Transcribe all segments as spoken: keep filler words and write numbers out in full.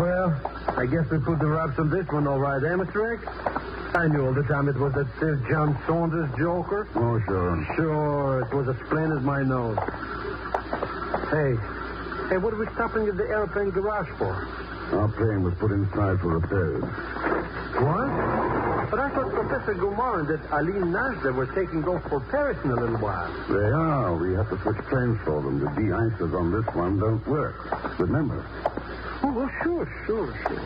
Well, I guess we put the wraps on this one all right, eh, Mister X? I knew all the time it was that Sir John Saunders joker. Oh, sure. Sure, it was as plain as my nose. Hey, hey, what are we stopping at the airplane garage for? Our plane was put inside for repairs. What? But I thought Professor Gomar and that Aline Najda were taking off for Paris in a little while. They are. We have to switch planes for them. The de-icers on this one don't work. Remember. Oh, well, sure, sure, sure.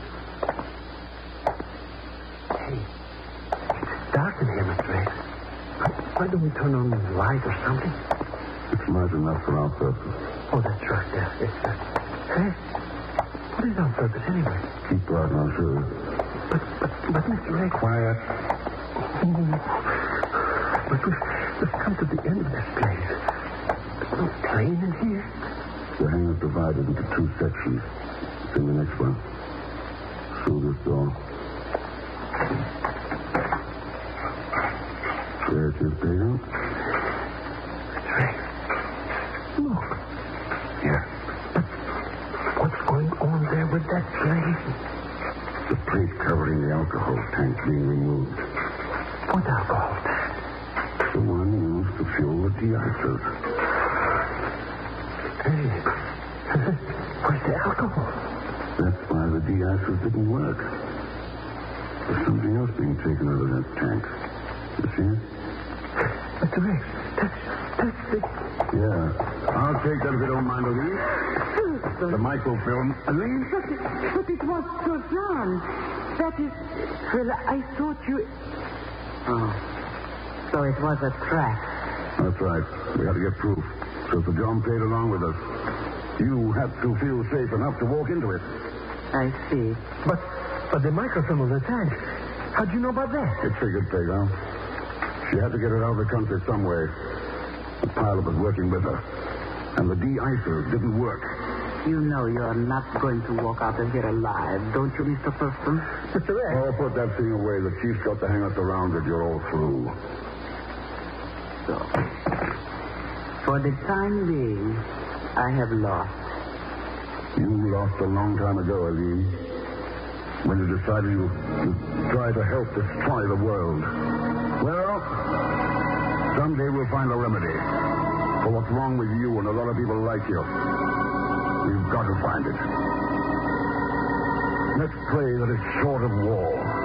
Hey, it's dark in here, Mister X. Why, why don't we turn on the light or something? It's light enough for our purpose. Oh, that's right. There. It's uh, hey, what is our purpose anyway? Keep right on, sure. But, but, but, Mister X. Quiet. Oh, but we've, we've come to the end of this place. There's no plane in here. The hangar's divided into two sections. It's in the next one. Through this door. There it is, Pedro. Mister X. Look. Yeah. But what's going on there with that plane? The plate covering the alcohol tank being removed. What alcohol tank? The one used to fuel the de-icers. Hey, where's the alcohol? That's why the de-icers didn't work. There's something else being taken out of that tank. You see it? Mister X, that's, that's the... Yeah. I'll take that if you don't mind, Aline. The microfilm. Aline? But, but it was Sir John. That is... Well, I thought you... Oh. So it was a trap. That's right. We had to get proof. So Sir John played along with us. You had to feel safe enough to walk into it. I see. But, but the microfilm of the tank, how'd you know about that? It figured, Playground. She had to get it out of the country some way. The pilot was working with her. And the de-icer didn't work. You know you're not going to walk out of here alive, don't you, Mister Preston? Mister X? Oh, put that thing away. The chief's got to hang us around it. You're all through. So, for the time being, I have lost. You lost a long time ago, Aline. When you decided you to try to help destroy the world. Well, someday we'll find a remedy for what's wrong with you and a lot of people like you. We've got to find it. Let's pray that it's short of war.